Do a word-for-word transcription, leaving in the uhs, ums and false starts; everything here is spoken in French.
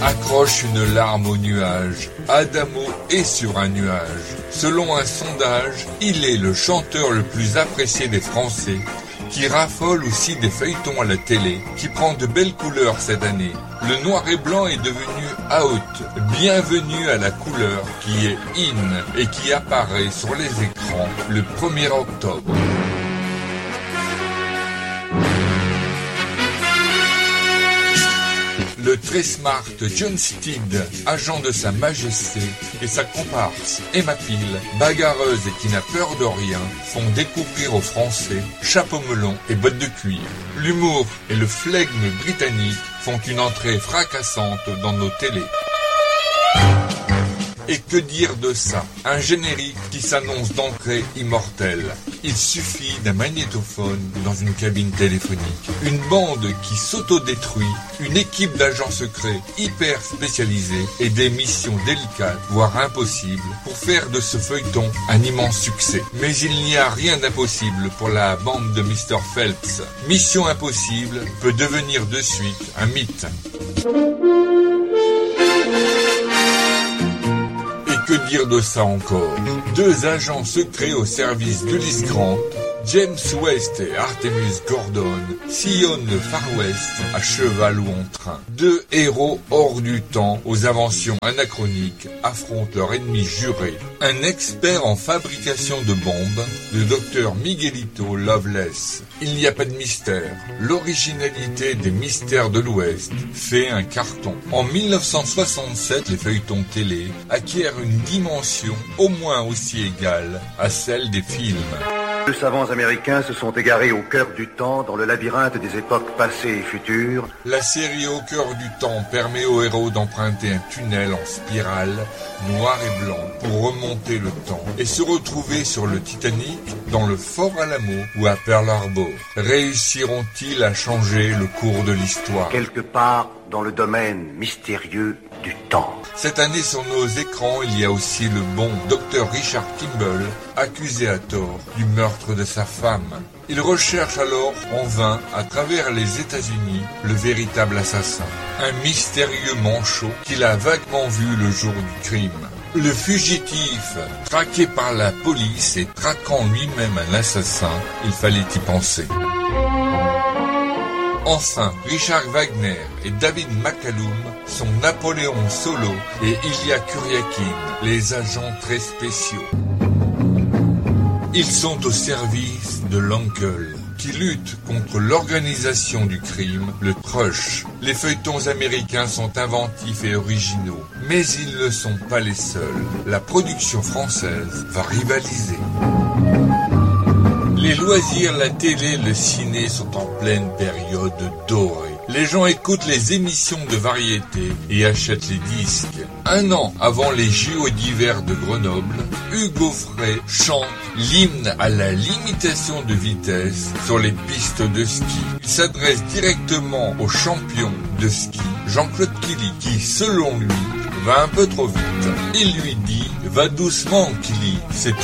accroche une larme au nuage. Adamo est sur un nuage. Selon un sondage, il est le chanteur le plus apprécié des Français, qui raffole aussi des feuilletons à la télé, qui prend de belles couleurs cette année. Le noir et blanc est devenu out. Bienvenue à la couleur qui est in et qui apparaît sur les écrans le premier octobre. Le très smart John Steed, agent de Sa Majesté, et sa comparse Emma Peel, bagarreuse et qui n'a peur de rien, font découvrir aux Français chapeau melon et bottes de cuir. L'humour et le flegme britannique font une entrée fracassante dans nos télés. Et que dire de ça? Un générique qui s'annonce d'entrée immortelle. Il suffit d'un magnétophone dans une cabine téléphonique, une bande qui s'autodétruit, une équipe d'agents secrets hyper spécialisés et des missions délicates, voire impossibles, pour faire de ce feuilleton un immense succès. Mais il n'y a rien d'impossible pour la bande de mister Phelps. Mission Impossible peut devenir de suite un mythe. Que dire de ça encore? Deux agents secrets au service d'Ulysse Grant, James West et Artemus Gordon, sillonnent le Far West à cheval ou en train. Deux héros hors du temps, aux inventions anachroniques, affrontent leur ennemi juré. Un expert en fabrication de bombes, le docteur Miguelito Loveless. Il n'y a pas de mystère. L'originalité des mystères de l'Ouest fait un carton. En mille neuf cent soixante-sept, les feuilletons télé acquièrent une dimension au moins aussi égale à celle des films. Deux savants américains se sont égarés au cœur du temps, dans le labyrinthe des époques passées et futures. La série Au cœur du temps permet aux héros d'emprunter un tunnel en spirale, noir et blanc, pour remonter le temps et se retrouver sur le Titanic, dans le Fort Alamo ou à Pearl Harbor. Réussiront-ils à changer le cours de l'histoire? Quelque part dans le domaine mystérieux du temps. Cette année sur nos écrans, il y a aussi le bon docteur Richard Kimball, accusé à tort du meurtre de sa femme. Il recherche alors en vain, à travers les États-Unis, le véritable assassin. Un mystérieux manchot qu'il a vaguement vu le jour du crime. Le fugitif, traqué par la police et traquant lui-même un assassin, il fallait y penser. Enfin, Richard Wagner et David McCallum sont Napoléon Solo et Ilya Kuryakin, les agents très spéciaux. Ils sont au service de l'Uncle, qui lutte contre l'organisation du crime, le Trush. Les feuilletons américains sont inventifs et originaux, mais ils ne sont pas les seuls. La production française va rivaliser. Les loisirs, la télé, le ciné sont en pleine période dorée. Les gens écoutent les émissions de variété et achètent les disques. Un an avant les J O d'hiver de Grenoble, Hugo Frey chante l'hymne à la limitation de vitesse sur les pistes de ski. Il s'adresse directement au champion de ski, Jean-Claude Killy, qui, selon lui, va un peu trop vite. Il lui dit « Va doucement, Killy, c'est